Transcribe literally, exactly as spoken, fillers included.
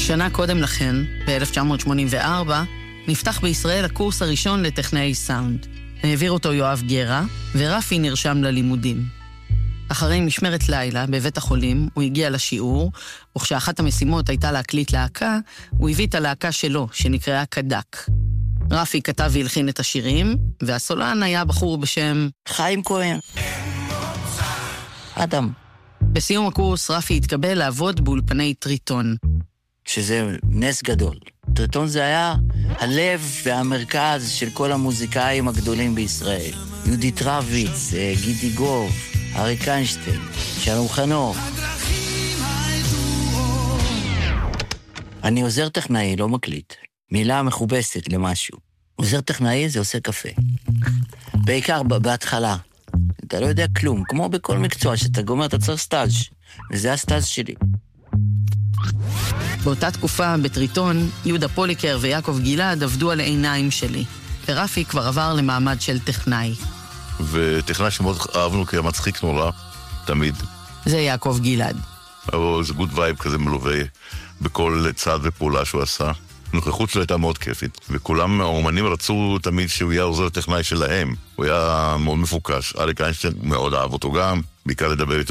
שנה קודם לכן, ב-אלף תשע מאות שמונים וארבע, נפתח בישראל הקורס הראשון לטכנאי סאונד. העביר אותו יואב גרה, ורפי נרשם ללימודים. אחרי משמרת לילה בבית החולים, הוא הגיע לשיעור, וכשאחת המשימות הייתה להקליט להקה, הוא הביא את הלהקה שלו, שנקראה קדק. רפי כתב והלחין את השירים, והסולן היה בחור בשם חיים כהן. אדם. בסיום הקורס, רפי התקבל לעבוד באולפני טריטון. שזה נס גדול. טריטון זה היה הלב והמרכז של כל המוזיקאים הגדולים בישראל. יהודית רביץ, גידי גוב, אריק איינשטיין, שלום חנוך. אני עוזר טכנאי, לא מקליט. מילה מכובסת למשהו. עוזר טכנאי זה עושה קפה. בעיקר בהתחלה. אתה לא יודע כלום, כמו בכל מקצוע שאתה גומר, אתה צריך סטאז', וזה הסטאז' שלי. באותה תקופה, בטריטון, יהודה פוליקר ויעקב גלעד עבדו על העיניים שלי, ורפי כבר עבר למעמד של טכנאי. וטכנאי שמאוד אהבנו כי המצחיק נורא, תמיד. זה יעקב גלעד. אבל זה גוד וייב כזה מלווה בכל צעד ופעולה שהוא עשה. הנוכחות שלו הייתה מאוד כיפית, וכולם האומנים רצו תמיד שהוא יהיה עוזר טכנאי שלהם. הוא היה מאוד מפוקס. אריק איינשטיין מאוד אהב אותו גם, בעיקר לדבר איתו